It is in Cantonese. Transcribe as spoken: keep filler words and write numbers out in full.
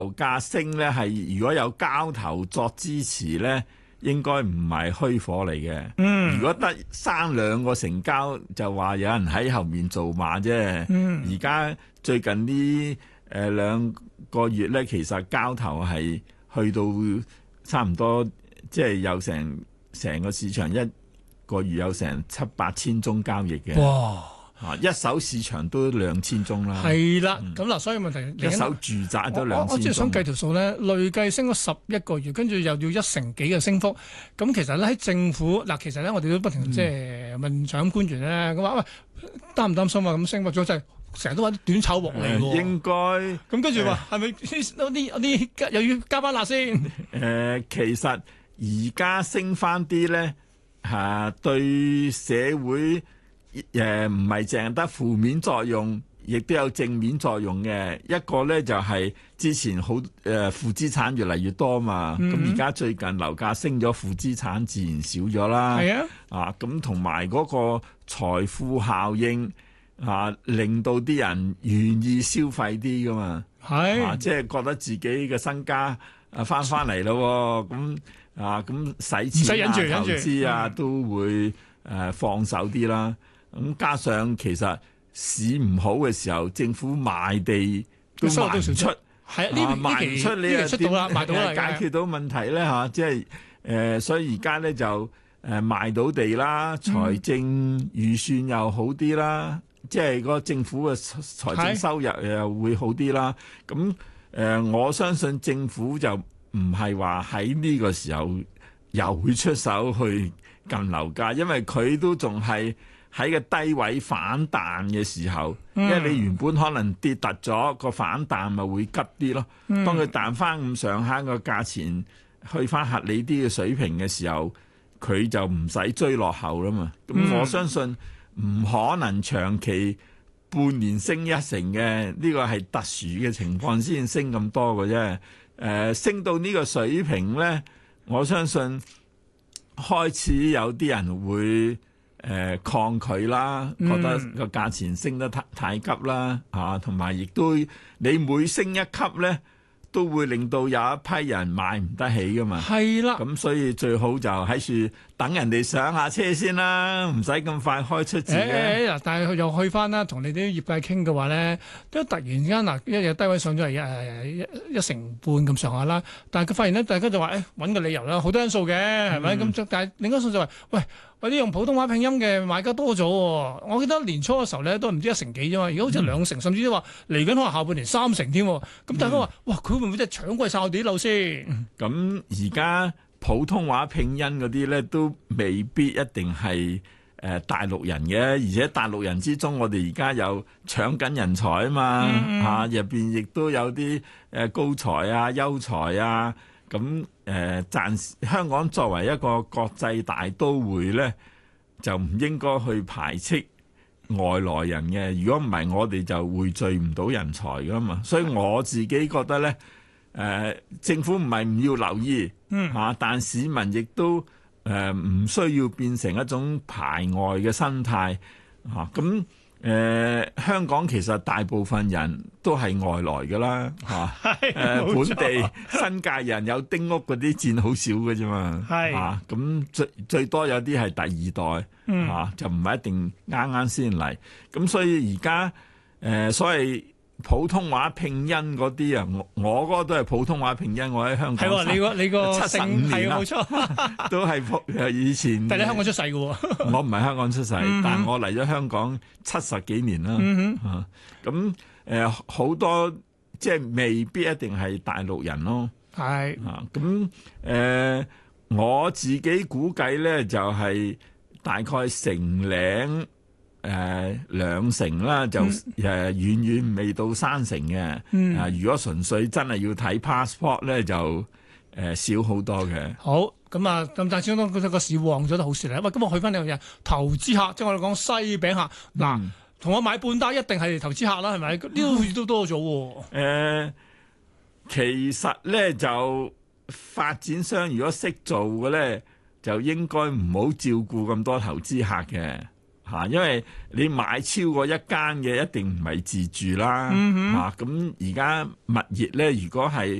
樓價升咧係如果有交投作支持咧，應該唔係虛火嚟嘅。 嗯， 如果得三兩個成交，就話有人喺後面做馬啫。 嗯， 而家最近呢誒兩個月咧，其實交投係去到差唔多，即係有成成個市場一個月有成七八千宗交易嘅。 哇！ 啊！一手市場都兩千宗啦， 係啦，咁嗱、嗯，所以問題一手住宅都兩千宗。 我我即係想計條數咧，累計升咗十一個月，跟住又要一成幾嘅升幅。咁其實咧喺政府嗱，其實咧我哋都不停、嗯、即係問長官員咧，咁話喂擔唔擔心啊？咁升幅咗真係成日都話短炒獲利喎。 應該咁跟住話係咪嗰啲啲又要加班辣先？誒、 呃，其實而家升翻啲咧嚇，對社會。誒唔係淨係得負面作用，亦都有正面作用嘅。一個咧就係、是、之前好誒、呃、負資產越嚟越多嘛，咁而家最近樓價升咗，負資產自然少咗啦。係啊，啊咁同埋嗰個財富效應啊，令到啲人願意消費啲噶嘛。係、啊，即係覺得自己嘅身家啊翻翻嚟咯，咁啊咁使錢啊、投資啊都會誒、呃、放手啲啦。咁加上其實市唔好嘅時候，政府賣地都賣唔出，係啊，賣唔出你又點解決到問題咧？嚇，即係誒，所以而家咧就誒賣到地啦，財政預算又好啲啦，即係個政府嘅財政收入又會好啲啦。咁誒，我相信政府就唔係話喺呢個時候又會出手去撳樓價，因為佢都仲係喺個低位反彈嘅時候，因為你原本可能跌突咗，個反彈咪會急啲咯。當佢彈翻咁上下個價錢去翻合理啲嘅水平嘅時候，佢就唔使追落後啦嘛。咁我相信唔可能長期半年升一成嘅，呢個係特殊嘅情況先升咁多嘅啫。誒，升到呢個水平咧，我相信開始有啲人會誒、呃、抗拒啦，覺得個價錢升得太太急啦，嚇、同埋亦都你每升一級咧，都會令到有一批人買唔得起噶嘛。係啦，咁所以最好就喺處等人哋上下車先啦，唔使咁快開出字嘅。嗱、欸， 但係又去翻啦，同你哋啲業界傾嘅話咧，都突然間嗱，一日低位上咗嚟誒一一成半咁上下啦。但係佢發現咧，大家就話誒揾個理由啦，好多因素嘅係咪？咁、嗯、但係另一因素就係、是、喂。或者用普通話拼音嘅買家多咗，我記得年初嘅時候咧都唔知一成幾啫嘛，而家好似兩成，嗯、甚至都話嚟緊可能下半年三成添。咁大家話，哇，佢會唔會真係搶貴晒我哋啲樓先？咁而家普通話拼音嗰啲咧都未必一定係誒大陸人嘅，而且大陸人之中，我哋而家有搶緊人才啊嘛，嚇入邊亦都有啲誒高才啊、優才啊。咁誒，暫時香港作為一個國際大都會咧，就唔應該去排斥外來人嘅。如果唔係，我哋就匯聚唔到人才噶嘛。所以我自己覺得咧，誒、呃、政府唔係唔要留意，嗯嚇、啊，但市民亦都誒唔、呃、需要變成一種排外嘅心態嚇。咁、啊。誒、呃、香港其實大部分人都係外來㗎啦，嚇、啊！誒、呃、本地新界人有丁屋嗰啲佔好少嘅啫嘛，嚇！咁最最多有啲係第二代，嚇、嗯啊、就唔係一定啱啱先嚟。咁所以而家誒所謂普通話拼音嗰啲啊，我我嗰個都係普通話拼音，我喺香港係喎，你個你個七十五年啦，冇錯，都係誒以前。但係你香港出世嘅喎，我唔係香港出世，嗯、但係我嚟咗香港七十幾年啦，嗯、啊咁誒好多即係未必一定係大陸人咯，係啊咁誒、呃、我自己估計咧就係、是、大概成兩。誒、呃、兩成啦，就誒、嗯呃、遠遠未到三成嘅。嗯、啊，如果純粹真係要睇 passport 咧，就誒、呃、少好多嘅。好，咁啊，咁但係相當嗰個市旺咗都好事嚟。喂，咁我去翻呢樣嘢，投資客，即係我哋講西餅客。嗱，同、嗯、我買半打一定係投資客啦，係咪？呢度好似都多咗喎。誒、呃，其實咧就發展商如果識做嘅咧，就應該唔好照顧咁多投資客嘅。 嚇，因為你買超過一間嘅一定唔係自住啦嚇。咁而家物業咧，如果係